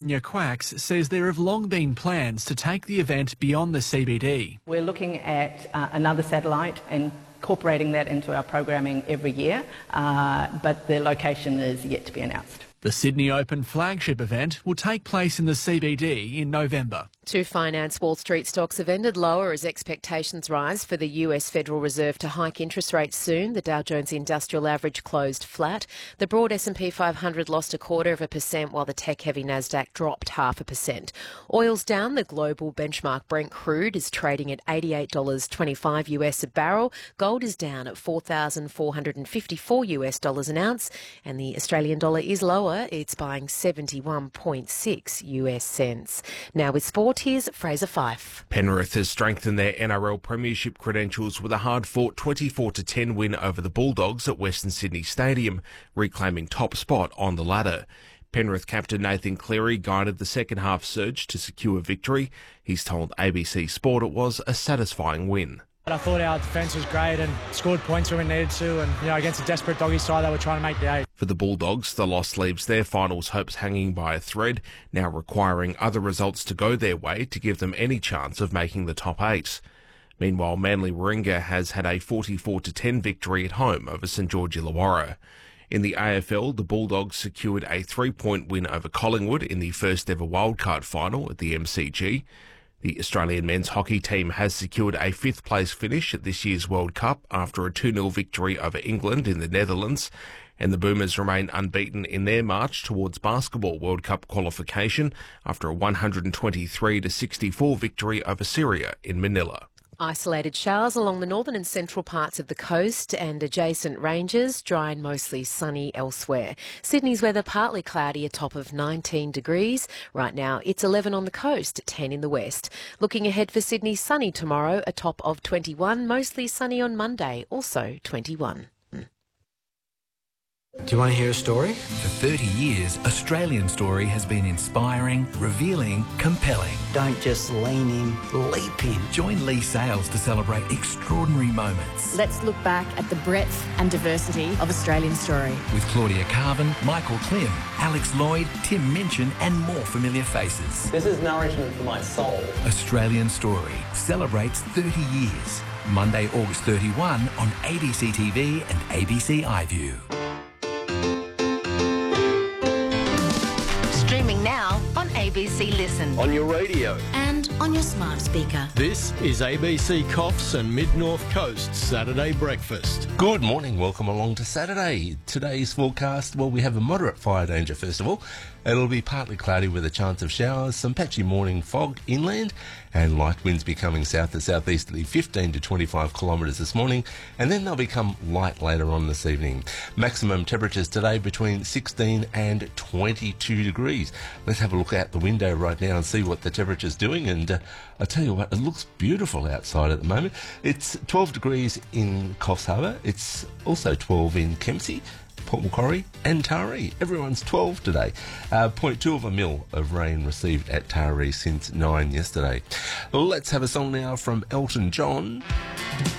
Tanya Quacks says there have long been plans to take the event beyond the CBD. We're looking at another satellite and incorporating that into our programming every year, but the location is yet to be announced. The Sydney Open flagship event will take place in the CBD in November. To finance, Wall Street stocks have ended lower as expectations rise for the US Federal Reserve to hike interest rates soon. The Dow Jones Industrial Average closed flat. The broad S&P 500 lost 0.25%, while the tech-heavy Nasdaq dropped 0.5%. Oil's down. The global benchmark Brent crude is trading at $88.25 US a barrel. Gold is down at $4,454 US an ounce, and the Australian dollar is lower. It's buying 71.6 US cents. Now with sport, here's Fraser Fife. Penrith has strengthened their NRL premiership credentials with a hard-fought 24-10 win over the Bulldogs at Western Sydney Stadium, reclaiming top spot on the ladder. Penrith captain Nathan Cleary guided the second-half surge to secure victory. He's told ABC Sport it was a satisfying win. I thought our defence was great and scored points when we needed to, and against a desperate Doggy side they were trying to make the 8. For the Bulldogs, the loss leaves their finals hopes hanging by a thread, now requiring other results to go their way to give them any chance of making the top 8. Meanwhile, Manly Warringah has had a 44-10 victory at home over St George Illawarra. In the AFL, the Bulldogs secured a 3-point win over Collingwood in the first ever wildcard final at the MCG. The Australian men's hockey team has secured a 5th place finish at this year's World Cup after a 2-0 victory over England in the Netherlands, and the Boomers remain unbeaten in their march towards Basketball World Cup qualification after a 123-64 victory over Syria in Manila. Isolated showers along the northern and central parts of the coast and adjacent ranges, dry and mostly sunny elsewhere. Sydney's weather partly cloudy, a top of 19 degrees. Right now it's 11 on the coast, 10 in the west. Looking ahead for Sydney, sunny tomorrow, a top of 21, mostly sunny on Monday, also 21. Do you want to hear a story? For 30 years, Australian Story has been inspiring, revealing, compelling. Don't just lean in, leap in. Join Lee Sales to celebrate extraordinary moments. Let's look back at the breadth and diversity of Australian Story. With Claudia Carvin, Michael Klim, Alex Lloyd, Tim Minchin and more familiar faces. This is nourishment for my soul. Australian Story celebrates 30 years. Monday, August 31 on ABC TV and ABC iView. Streaming now on ABC Listen. On your radio. And on your smart speaker. This is ABC Coffs and Mid-North Coast Saturday Breakfast. Good morning, welcome along to Saturday. Today's forecast, well, we have a moderate fire danger first of all. It'll be partly cloudy with a chance of showers, some patchy morning fog inland, and light winds becoming south to southeasterly 15 to 25 kilometres this morning, and then they'll become light later on this evening. Maximum temperatures today between 16 and 22 degrees. Let's have a look out the window right now and see what the temperature's doing, and I tell you what, it looks beautiful outside at the moment. It's 12 degrees in Coffs Harbour, it's also 12 in Kempsey, Port Macquarie and Taree. Everyone's 12 today. 0.2 of a mil of rain received at Taree since 9 yesterday. Let's have a song now from Elton John.